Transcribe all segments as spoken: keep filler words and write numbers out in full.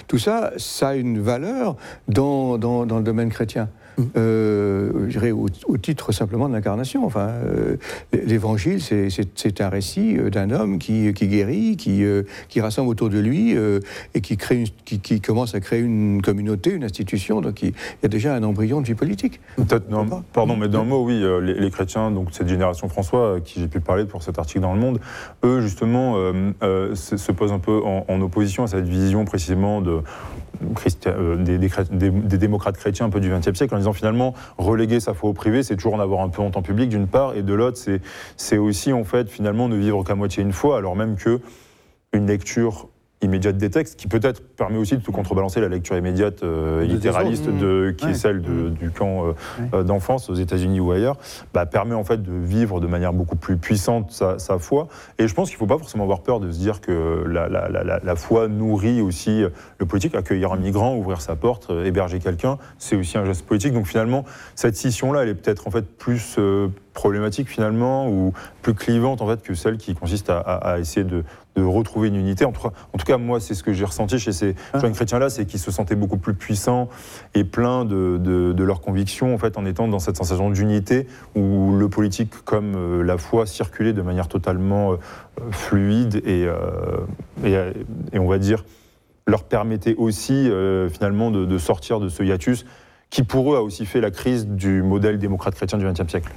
tout ça, ça a une valeur dans, dans, dans le domaine chrétien. Euh, je dirais au, au titre simplement de l'incarnation. Enfin, euh, l'évangile, c'est, c'est, c'est un récit d'un homme qui, qui guérit, qui, euh, qui rassemble autour de lui euh, et qui, crée une, qui, qui commence à créer une communauté, une institution. Donc il y a déjà un embryon de vie politique. Peut-être, non, pardon, mais d'un mot, oui, les, les chrétiens, donc cette génération François, à qui j'ai pu parler pour cet article dans Le Monde, eux, justement, euh, euh, se, se posent un peu en, en opposition à cette vision précisément de... Christi- euh, des, des, des, des démocrates chrétiens un peu du vingtième siècle, en disant finalement reléguer sa foi au privé, c'est toujours en avoir un peu en temps public d'une part, et de l'autre, c'est, c'est aussi en fait finalement ne vivre qu'à moitié une foi, alors même que une lecture immédiate des textes, qui peut-être permet aussi de contrebalancer la lecture immédiate euh, littéraliste de, qui ouais. est celle de, du camp euh, ouais. d'enfance aux États-Unis ou ailleurs, bah, permet en fait de vivre de manière beaucoup plus puissante sa, sa foi. Et je pense qu'il ne faut pas forcément avoir peur de se dire que la, la, la, la foi nourrit aussi le politique. Accueillir un migrant, ouvrir sa porte, héberger quelqu'un, c'est aussi un geste politique. Donc finalement, cette scission-là, elle est peut-être en fait plus euh, problématique finalement, ou plus clivante en fait que celle qui consiste à, à, à essayer de de retrouver une unité. En tout cas, en tout cas, moi, c'est ce que j'ai ressenti chez ces ah. jeunes chrétiens-là, c'est qu'ils se sentaient beaucoup plus puissants et pleins de, de, de leurs convictions, en fait, en étant dans cette sensation d'unité où le politique, comme euh, la foi, circulait de manière totalement euh, fluide et, euh, et, et, on va dire, leur permettait aussi, euh, finalement, de, de sortir de ce hiatus qui, pour eux, a aussi fait la crise du modèle démocrate chrétien du vingtième siècle.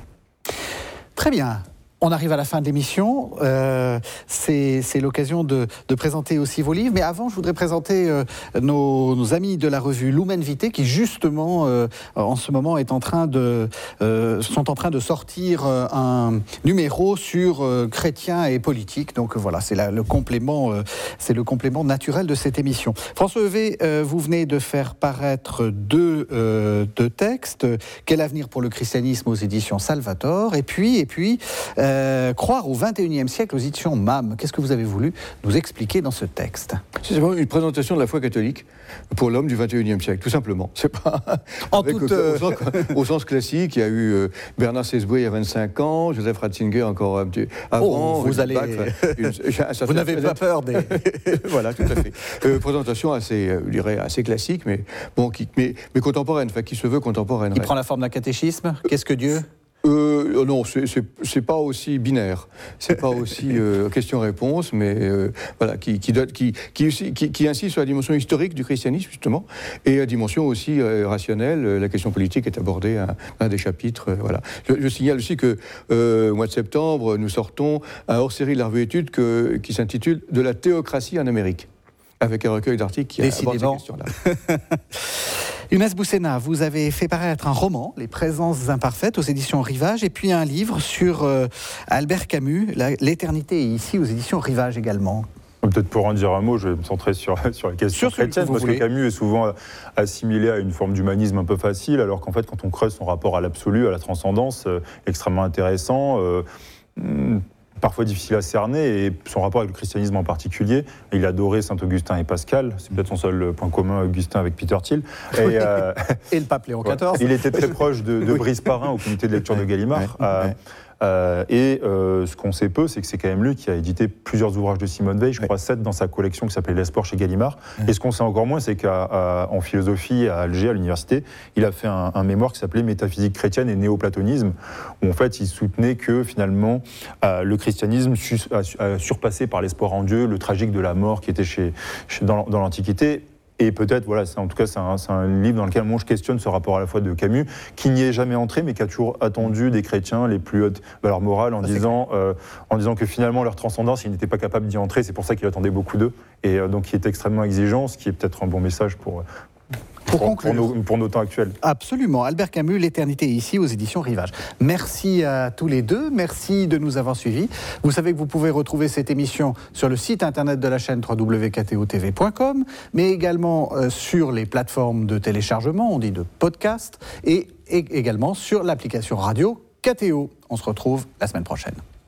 Très bien. On arrive à la fin de l'émission, euh, c'est, c'est l'occasion de, de présenter aussi vos livres, mais avant je voudrais présenter euh, nos, nos amis de la revue Lumen Vitae qui justement euh, en ce moment est en train de, euh, sont en train de sortir euh, un numéro sur euh, chrétiens et politique, donc euh, voilà c'est la, le, complément, euh, c'est le complément naturel de cette émission. François Heuvet, euh, vous venez de faire paraître deux, euh, deux textes, Quel avenir pour le christianisme aux éditions Salvator, et puis, et puis euh, Euh, croire au vingt et unième siècle aux éditions M A M. Qu'est-ce que vous avez voulu nous expliquer dans ce texte ? C'est vraiment une présentation de la foi catholique pour l'homme du vingt et unième siècle, tout simplement. C'est pas en avec, toute, au, au, sens, au sens classique. Il y a eu euh, Bernard Sesboué il y a vingt-cinq ans, Joseph Ratzinger encore un petit avant. Oh, vous allez, Bach, une, vous n'avez pas peur des. Voilà, tout à fait. Euh, présentation assez, euh, je dirais, assez classique, mais bon, qui, mais, mais contemporaine, enfin, qui se veut contemporaine. Qui prend la forme d'un catéchisme. Qu'est-ce que Dieu ? Euh, non, c'est, c'est, c'est pas aussi binaire, c'est pas aussi euh, question-réponse, mais euh, voilà, qui, qui, qui, qui, aussi, qui, qui insiste sur la dimension historique du christianisme, justement, et la dimension aussi euh, rationnelle. La question politique est abordée à un des chapitres. Euh, voilà. Je, je signale aussi que euh, au mois de septembre, nous sortons un hors-série de la revue Études que, qui s'intitule « De la théocratie en Amérique », avec un recueil d'articles qui aborde ces questions-là. Younes Boussena, vous avez fait paraître un roman, Les présences imparfaites, aux éditions Rivage, et puis un livre sur euh, Albert Camus, la, L'éternité est ici, aux éditions Rivage également. Peut-être pour en dire un mot, je vais me centrer sur, sur la question chrétienne, parce que Camus est souvent assimilé à une forme d'humanisme un peu facile, alors qu'en fait, quand on creuse son rapport à l'absolu, à la transcendance, euh, extrêmement intéressant, euh, parfois difficile à cerner, et son rapport avec le christianisme en particulier. Il adorait Saint-Augustin et Pascal, c'est peut-être son seul point commun, Augustin avec Peter Thiel. Et, euh, et le pape Léon quatorze. Il était très proche de, de Brice Parrain au comité de lecture de Gallimard. Ouais, ouais, euh, ouais. Euh, et euh, ce qu'on sait peu, c'est que c'est quand même lui qui a édité plusieurs ouvrages de Simone Veil, je crois ouais. sept dans sa collection qui s'appelait L'Espoir chez Gallimard. Ouais. Et ce qu'on sait encore moins, c'est qu'en philosophie à Alger, à l'université, il a fait un, un mémoire qui s'appelait Métaphysique chrétienne et néoplatonisme, où en fait il soutenait que finalement euh, le christianisme su, a, a surpassé par l'espoir en Dieu le tragique de la mort qui était chez, chez, dans, dans l'Antiquité. Et peut-être, voilà, c'est, en tout cas, c'est un, c'est un livre dans lequel moi je questionne ce rapport à la fois de Camus, qui n'y est jamais entré, mais qui a toujours attendu des chrétiens les plus hautes valeurs morales en, disant, euh, en disant que finalement leur transcendance, ils n'étaient pas capables d'y entrer, c'est pour ça qu'il attendait beaucoup d'eux. Et euh, donc il est extrêmement exigeant, ce qui est peut-être un bon message pour... Pour, pour, conclure. Pour, nos, pour nos temps actuels. Absolument. Albert Camus, L'éternité est ici, aux éditions Rivage. Merci à tous les deux. Merci de nous avoir suivis. Vous savez que vous pouvez retrouver cette émission sur le site internet de la chaîne w w w point k t o t v point com, mais également euh, sur les plateformes de téléchargement, on dit de podcast, et, et également sur l'application radio K T O. On se retrouve la semaine prochaine.